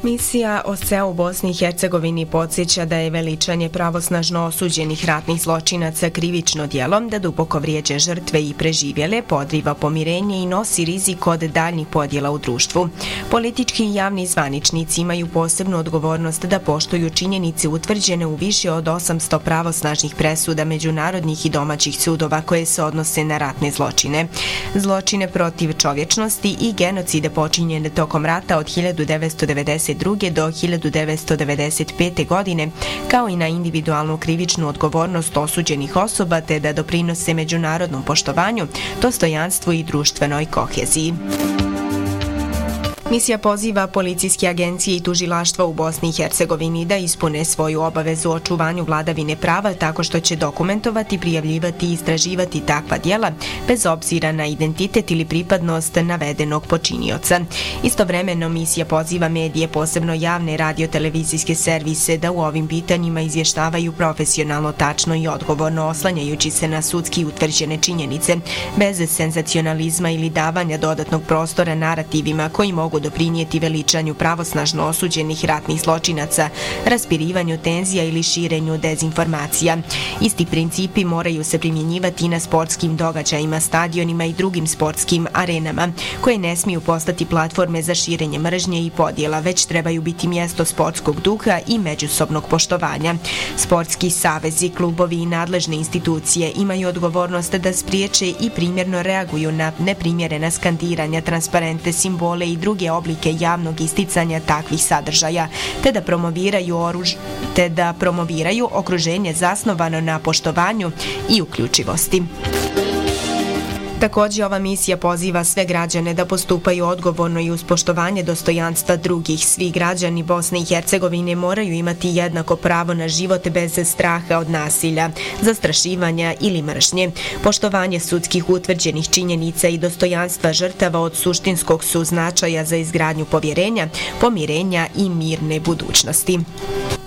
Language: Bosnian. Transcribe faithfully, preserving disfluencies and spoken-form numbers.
Misija O S E A u Bosni i Hercegovini podsjeća da je veličanje pravosnažno osuđenih ratnih zločinaca krivično djelo, da duboko vrijeđa žrtve i preživjele, podriva pomirenje i nosi rizik od daljnjih podjela u društvu. Politički i javni zvaničnici imaju posebnu odgovornost da poštuju činjenice utvrđene u više od osamsto pravosnažnih presuda međunarodnih i domaćih sudova koje se odnose na ratne zločine. Zločine protiv čovječnosti i genocide počinjene tokom rata od hiljadu devetsto devedeset druge do hiljadu devetsto devedeset pete. godine, kao i na individualnu krivičnu odgovornost osuđenih osoba, te da doprinose međunarodnom poštovanju, dostojanstvu i društvenoj koheziji. Misija poziva policijske agencije i tužilaštva u Bosni i Hercegovini da ispune svoju obavezu o očuvanju vladavine prava tako što će dokumentovati, prijavljivati i istraživati takva djela bez obzira na identitet ili pripadnost navedenog počinioca. Istovremeno misija poziva medije, posebno javne radio-televizijske servise, da u ovim pitanjima izvještavaju profesionalno, tačno i odgovorno, oslanjajući se na sudski utvrđene činjenice, bez senzacionalizma ili davanja dodatnog prostora narativima koji mogu doprinijeti veličanju pravosnažno osuđenih ratnih zločinaca, raspirivanju tenzija ili širenju dezinformacija. Isti principi moraju se primjenjivati i na sportskim događajima, stadionima i drugim sportskim arenama, koje ne smiju postati platforme za širenje mržnje i podjela, već trebaju biti mjesto sportskog duha i međusobnog poštovanja. Sportski savezi, klubovi i nadležne institucije imaju odgovornost da spriječe i primjerno reaguju na neprimjerena skandiranja, transparente, simbole i druge oblike javnog isticanja takvih sadržaja, te da promoviraju oruž, te da promoviraju okruženje zasnovano na poštovanju i uključivosti. Također, ova misija poziva sve građane da postupaju odgovorno i uz poštovanje dostojanstva drugih. Svi građani Bosne i Hercegovine moraju imati jednako pravo na život bez straha od nasilja, zastrašivanja ili mržnje. Poštovanje sudskih utvrđenih činjenica i dostojanstva žrtava od suštinskog su značaja za izgradnju povjerenja, pomirenja i mirne budućnosti.